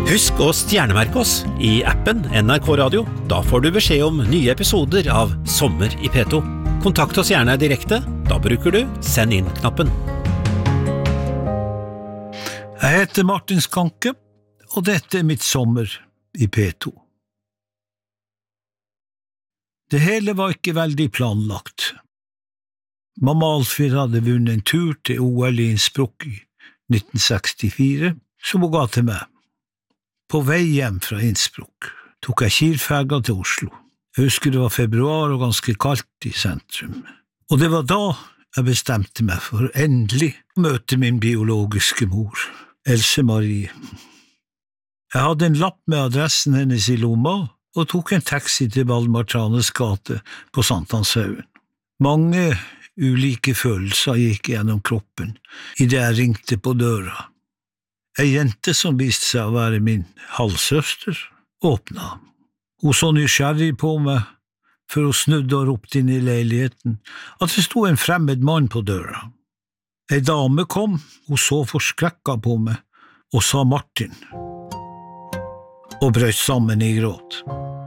Husk å stjernemerke oss I appen NRK Radio. Da får du beskjed om nye episoder av Sommer I P2. Kontakt oss gjerne direkte. Da bruker du Send inn-knappen. Jeg heter Martin Skanke, og dette mitt sommer I P2. Det hele var ikke veldig planlagt. Mamma Alfred hadde vunnet en tur til OL I Innsbruck I 1964, som hun ga til meg. På vei hjem fra Innsbruck tok jeg Kiel-ferga til Oslo. Jeg husker det var februar og ganske kaldt I sentrum. Og det var da jeg bestemte meg for endelig å møte min biologiske mor, Else Marie. Jeg hadde en lapp med adressen hennes I lomma, og tok en taxi til Valdemar Tranes gate på Sankthanshaugen. Mange ulike følelser gikk gjennom kroppen I det jeg ringte på døra. En jente som viste seg å være min halvsøster, åpna. Hun så nysgjerrig på meg, for hun snudde og ropte inn I leiligheten at det stod en fremmed mann på døra. En dame kom, hun så forskrekket på meg, og sa Martin, og brøt sammen I gråt.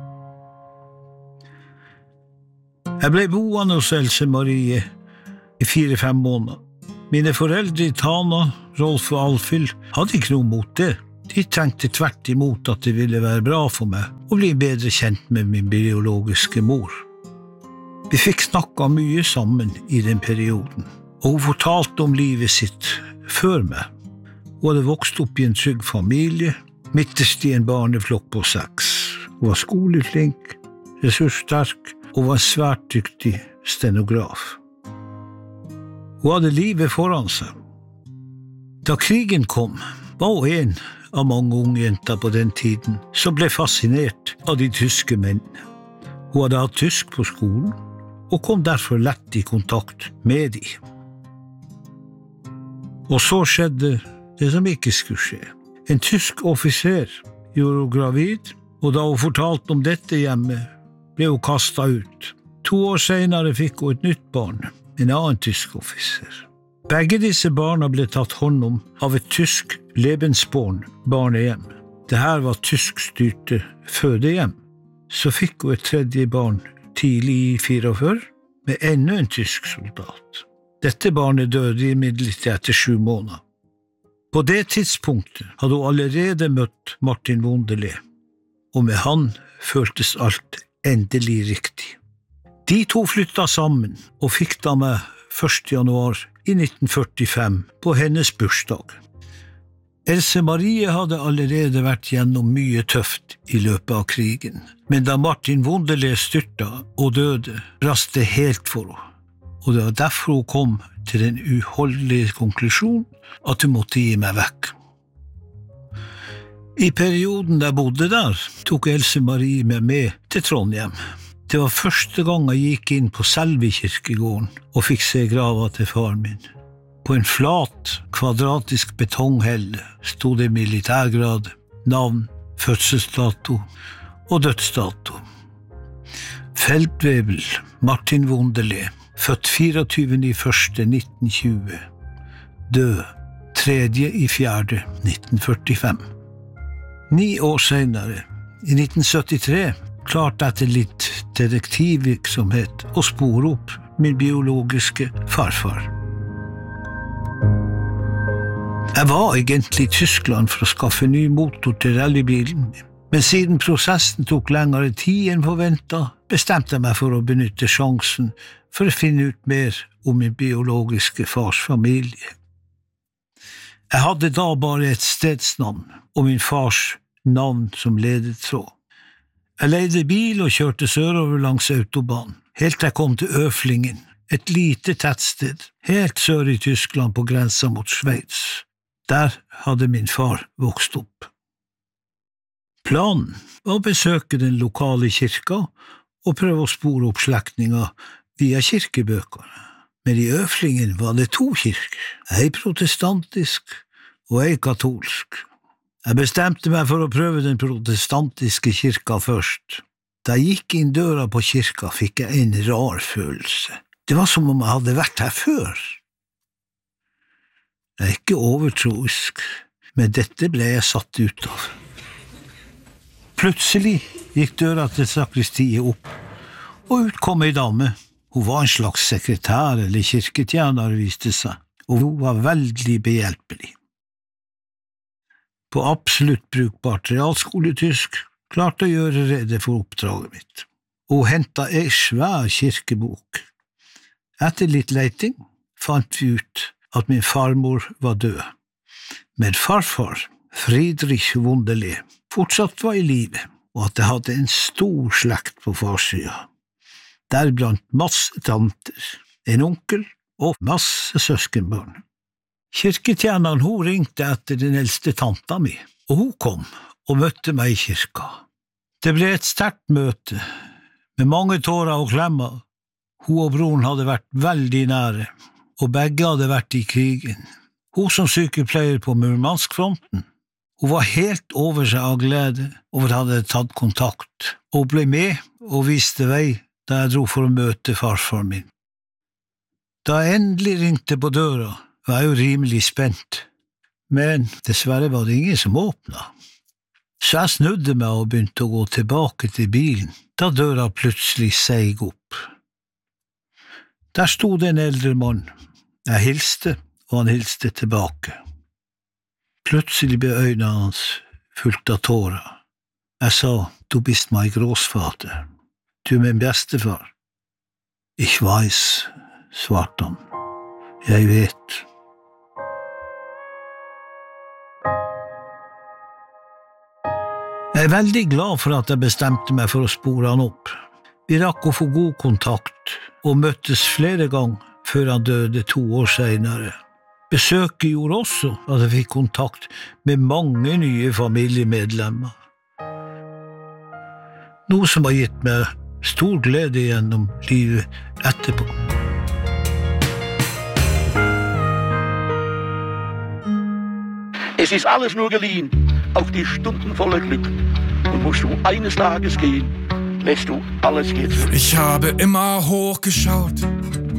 Jeg ble boende hos Else Marie I 4-5 måneder. Mine foreldre I Tana, Rolf og Alfhild, hadde ikke noe mot det. De tenkte tvert imot at det ville være bra for meg å bli bedre kjent med min biologiske mor. Vi fikk snakket mye sammen I den perioden, og hun fortalte om livet sitt før meg. Hun hadde vokst opp I en trygg familie, midterst I en barneflokk på 6. Hun var skoleflink, ressurssterk og var svært dyktig stenograf. Hun hadde livet foran seg. Da krigen kom, var hun en av mange unge jenter på den tiden som ble fascinert av de tyske mennene. Hun hadde hatt tysk på skolen, og kom derfor lett I kontakt med de. Og så skjedde det som ikke skulle skje. En tysk offiser gjorde hun gravid, og da hun fortalte om dette hjemme, ble hun kastet ut. 2 år senere fikk hun et nytt barn, en annen tysk offiser. Begge disse barna ble tatt hånd om av et tysk Lebensborn barnehjem. Dette var tyskstyrte fødehjem. Så fikk hun et tredje barn tidlig I 44 med enda en tysk soldat. Dette barnet døde imidlertid etter 7 måneder. På det tidspunktet hadde hun allerede møtt Martin Wunderle, og med han føltes alt endelig riktig. De 2 flyttet sammen og fikk da meg 1. januar I 1945 på hennes bursdag. Else Marie hadde allerede vært gjennom mye tøft I løpet av krigen, men da Martin Wunderle styrtet og døde, brast det helt for henne. Og det var derfor hun kom til den uholdelige konklusjonen at hun måtte gi meg vekk. I perioden jeg bodde der, tok Else Marie meg med til Trondheim. Det var første gang jeg gikk inn på Selvi kirkegården og fikk se grava til far min. På en flat, kvadratisk betonghelle stod det militærgrad, navn, fødselsdato og dødsdato. Feldwebel Martin Wunderle, født 24.1.1920, død 3.4.1945. 9 år senere, I 1973, klarte etter litt detektivvirksomhet å spore opp min biologiske farfar. Jeg var egentlig I Tyskland for å skaffe ny motor til rallybilen min, men siden prosessen tok lengre tid enn forventet, bestemte jeg meg for å benytte sjansen for å finne ut mer om min biologiske fars familie. Jeg hadde da bare et stedsnavn og min fars navn som ledetråd. Jeg leide bil og kjørte sørover langs autobahn, helt til jeg kom til Øflingen, et lite tettsted, helt sør I Tyskland på grensen mot Sveits. Der hadde min far vokst opp. Planen var å besøke den lokale kirka og prøve å spore opp slektninger via kirkebøker. Men I Øflingen var det 2 kirker, ei protestantisk og ei katolsk. Jeg bestemte meg for å prøve den protestantiske kirka først. Da jeg gikk inn døra på kirka, fikk jeg en rar følelse. Det var som om jeg hadde vært her før. Jeg ikke overtroisk, men dette ble jeg satt ut av. Plutselig gikk døra til sakristiet opp, og ut kom ei dame. Hun var en slags sekretær eller kirketjener, viste seg, og hun var veldig behjelpelig. På absolutt brukbart realskoletysk klarte å gjøre rede for oppdraget mitt. Hun hentet ei svær kirkebok. Etter litt leiting fant vi ut at min farmor var død, men farfar, Friedrich Wunderlich, fortsatt var i live, og at jeg hadde en stor slekt på farsida. Deriblant masse tanter, en onkel og masse søskenbarn. Kirketjeneren hun ringte etter den eldste tanta mi, og hun kom og møtte meg i kirka. Det ble et sterkt møte, med mange tårer og klemmer. Hun og broren hadde vært veldig nære, og begge hadde vært i krigen. Hun som sykepleier på Murmansk-fronten. Hun var helt over seg av glede over at jeg hadde tatt kontakt, og ble med og viste vei da jeg dro for å møte farfar min. Da jeg endelig ringte på døra, var jeg jo rimelig spent, men dessverre var det ingen som åpnet. Så jeg snudde meg og begynte å gå tilbake til bilen, da døra plutselig seig opp. Der stod en eldre mann. Jeg hilste, og han hilste tilbake. Plutselig ble øynene hans fullt av tårer. Jeg sa, «Du bist mein Großvater. Du er min bestefar.» «Ich weiß», svarte han. «Jeg vet.» Jeg er veldig glad for at jeg bestemte meg for å spore han opp. Vi rakk å få god kontakt, og møttes flere ganger før han døde 2 år senere. Besøket gjorde også at jeg fikk kontakt med mange nye familiemedlemmer. Noe som har gitt meg stor glede gjennom livet etterpå. Es ist alles nur geliehen, auch die Stunden voller Glück. Und musst du eines Tages gehen, lässt du alles hier zurück. Ich habe immer hochgeschaut